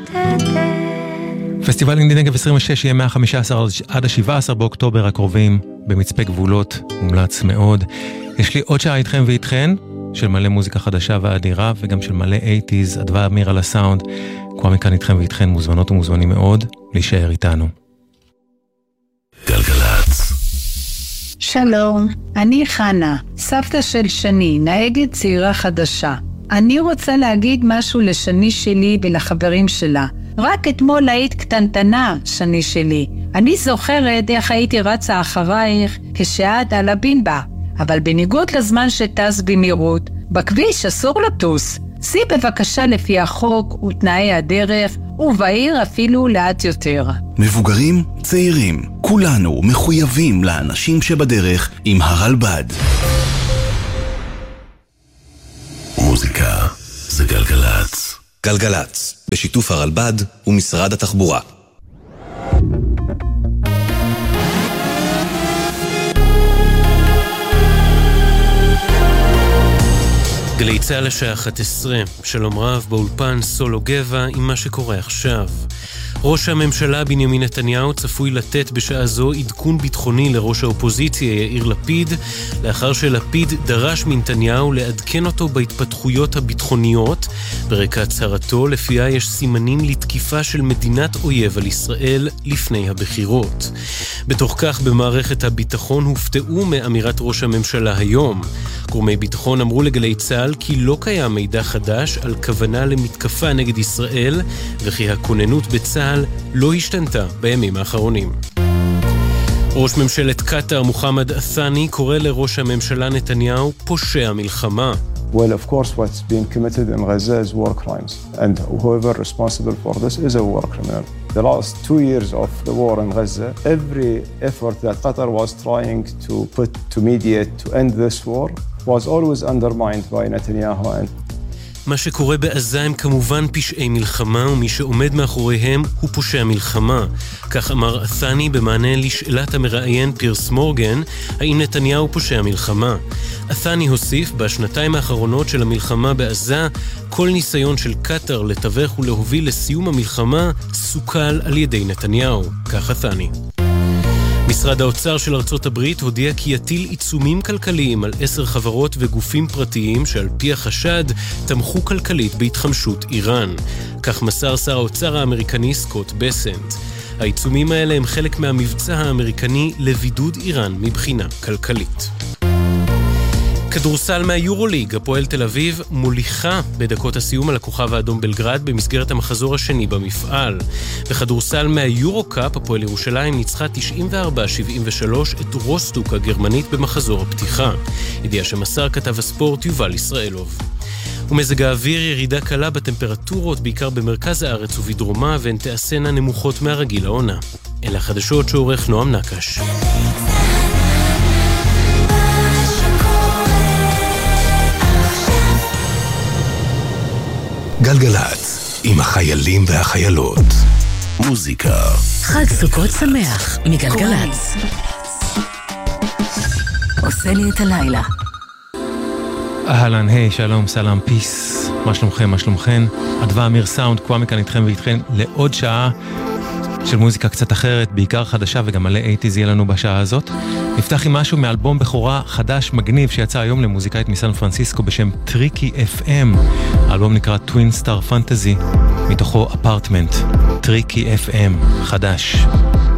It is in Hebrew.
פסטיבל אינדי נגב 26 יהיה 115 עד ה-17 באוקטובר הקרובים במצפה גבולות, מומלץ מאוד. יש לי עוד שעה איתכם ואיתכן, של מלא מוזיקה חדשה ואדירה, וגם של מלא 80s, אדווה אמיר על הסאונד. כבר מכאן איתכם ואיתכן מוזמנות ומוזמנים מאוד להישאר איתנו. גלגלץ. שלום, אני חנה, סבתא של שני, נהגת צעירה חדשה. אני רוצה להגיד משהו לשני שלי ולחברים שלה. רק אתמול היית קטנטנה, שני שלי. אני זוכרת איך הייתי רצה אחרייך כשאת על הבינבה. אבל בניגוד לזמן שטס במהירות, בכביש אסור לטוס. סי בבקשה לפי החוק ותנאי הדרך, ובעיר אפילו לאט יותר. מבוגרים, צעירים, כולנו מחויבים לאנשים שבדרך עם הרלב"ד. מוזיקה זה גלגלץ. גלגלץ, בשיתוף הרלב"ד ומשרד התחבורה. גלי צהל השעה 11, שלום רב באולפן סולו גבע עם מה שקורה עכשיו. ראש הממשלה בנימין נתניהו צפוי לתת בשעה זו עדכון ביטחוני לראש האופוזיציה יאיר לפיד, לאחר שלפיד דרש מנתניהו לעדכן אותו בהתפתחויות הביטחוניות, ברקע הצהרתו לפיה יש סימנים לתקיפה של מדינת אויב על ישראל לפני הבחירות. בתוך כך במערכת הביטחון הופתעו מאמירת ראש הממשלה היום. גורמי ביטחון אמרו לגלי צהל כי לא קיים מידע חדש על כוונה למתקפה נגד ישראל, וכי הכוננות בצהל לא השתנתה בימים האחרונים. ראש ממשלת קטר מוחמד א-ת'אני קורא לראש הממשלה נתניהו פושע מלחמה. Well, of course, what's being committed in Gaza is war crimes, and whoever responsible for this is a war criminal. The last 2 years of the war in Gaza, every effort that Qatar was trying to put to mediate to end this war was always undermined by Netanyahu and מה שקורה בעזה הם כמובן פשעי מלחמה, ומי שעומד מאחוריהם הוא פושע מלחמה. כך אמר א-ת'אני במענה לשאלת המראיין פירס מורגן, האם נתניהו פושע מלחמה. א-ת'אני הוסיף, בשנתיים האחרונות של המלחמה בעזה, כל ניסיון של קטר לתווך ולהוביל לסיום המלחמה סוכל על ידי נתניהו. כך א-ת'אני. משרד האוצר של ארצות הברית הודיע כי יטיל עיצומים כלכליים על 10 חברות וגופים פרטיים שעל פי החשד תמכו כלכלית בהתחמשות איראן. כך מסר שר האוצר האמריקני סקוט בסנט. העיצומים האלה הם חלק מהמבצע האמריקני לבידוד איראן מבחינה כלכלית. כדורסל מהיורוליג, הפועל תל אביב מוליכה בדקות הסיום על הכוכב האדום בלגרד במסגרת המחזור השני במפעל. בכדורסל מהיורוקאפ, הפועל ירושלים ניצחה 94-73 את רוסטוק הגרמנית במחזור הפתיחה. ידיעה שמסר כתב הספורט יובל ישראלוב. ומזג האוויר ירידה קלה בטמפרטורות בעיקר במרכז הארץ ובדרומה, והן תעשנה נמוכות מהרגיל העונה. אלה החדשות שעורך נועם נקש. גלגלץ, עם החיילים והחיילות. מוזיקה. חג סוכות שמח מגלגלץ. עושה לי את הלילה. אהלן, היי, שלום, סלאם, פיס. מה שלומכם, מה שלומכן? אדווה אמיר סאונד, כבר מכאן איתכם ואיתכן לעוד שעה של מוזיקה קצת אחרת, בעיקר חדשה וגם מלא 80s יהיה לנו בשעה הזאת. נפתח עם משהו מאלבום בכורה חדש מגניב שיצא היום למוזיקאית מסן פרנסיסקו בשם טריקי FM. האלבום נקרא Twin Star Fantasy, מתוכו אפרטמנט. טריקי FM, חדש.